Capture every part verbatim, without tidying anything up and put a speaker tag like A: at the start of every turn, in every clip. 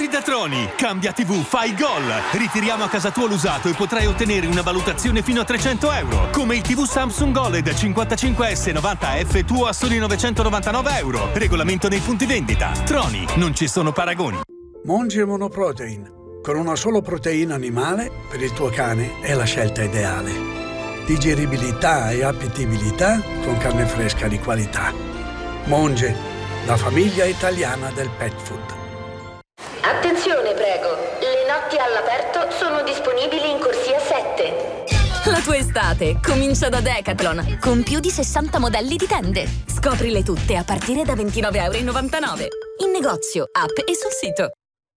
A: Corri da Troni, cambia tivù, fai gol. Ritiriamo a casa tua l'usato e potrai ottenere una valutazione fino a trecento euro. Come il tivù Samsung O L E D cinquantacinque S novanta F tuo a soli novecentonovantanove euro. Regolamento nei punti vendita. Troni, non ci sono paragoni.
B: Monge Monoprotein. Con una solo proteina animale, per il tuo cane è la scelta ideale. Digeribilità e appetibilità con carne fresca di qualità. Monge, la famiglia italiana del pet food.
C: Attenzione, prego. Le notti all'aperto sono disponibili in corsia sette.
D: La tua estate comincia da Decathlon, con più di sessanta modelli di tende. Scoprile tutte a partire da ventinove virgola novantanove euro. In negozio, app e sul sito.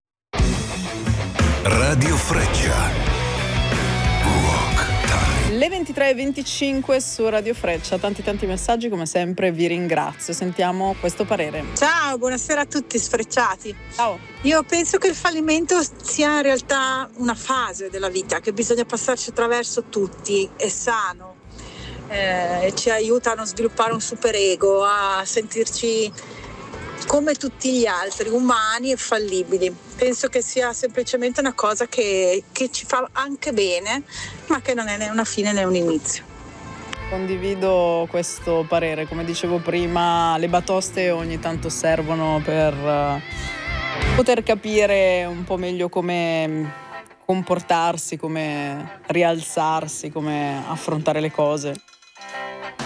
E: Radio Freccia.
F: Le ventitré e venticinque su Radio Freccia, tanti tanti messaggi, come sempre vi ringrazio. Sentiamo questo parere.
G: Ciao, buonasera a tutti sfrecciati.
F: Ciao.
G: Io penso che il fallimento sia in realtà una fase della vita, che bisogna passarci attraverso tutti, è sano, eh, e ci aiuta a non sviluppare un superego, a sentirci come tutti gli altri, umani e fallibili. Penso che sia semplicemente una cosa che, che ci fa anche bene, ma che non è né una fine né un inizio.
F: Condivido questo parere. Come dicevo prima, le batoste ogni tanto servono per uh, poter capire un po' meglio come comportarsi, come rialzarsi, come affrontare le cose.